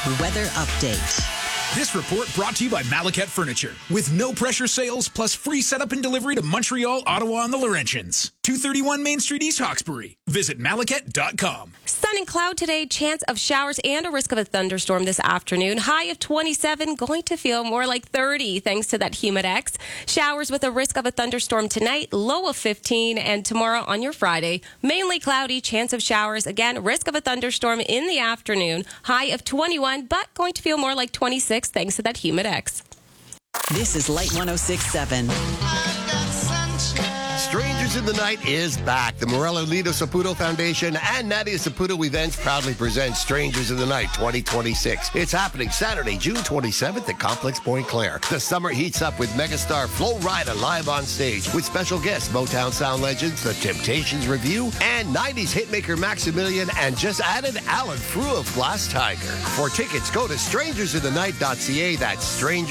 Weather update. This report brought to you by Malacat Furniture. With no pressure sales plus free setup and delivery to Montreal, Ottawa, and the Laurentians. 231 Main Street, East Hawkesbury. Visit Malacat.com. Sun and cloud today, chance of showers and a risk of a thunderstorm this afternoon. High of 27, going to feel more like 30 thanks to that Humidex. Showers with a risk of a thunderstorm tonight, low of 15, and tomorrow on your Friday, mainly cloudy, chance of showers. Again, risk of a thunderstorm in the afternoon, high of 21, but going to feel more like 26 thanks to that Humidex. This is Light 106.7. Strangers in the Night is back. The Morello Lido Saputo Foundation and Nadia Saputo Events proudly present Strangers in the Night 2026. It's happening Saturday, June 27th at Complex Point Claire. The summer heats up with megastar Flo Rida live on stage with special guests Motown sound legends, The Temptations Review, and 90s hitmaker Maximilian, and just added Alan Frew of Glass Tiger. For tickets, go to strangersinthenight.ca. That's Strangers